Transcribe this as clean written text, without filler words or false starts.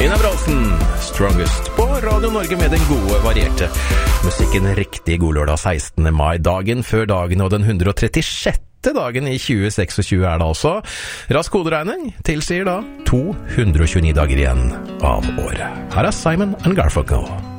Nina Brolsen, Strongest på Radio Norge med den gode, varierte musikken. Riktig god lørdag 16. mai, dagen før dagen, og den 136. dagen i 2026 det altså. Rask koderegning tilsier da 229 dager igjen av året. Her Simon & Garfunkel.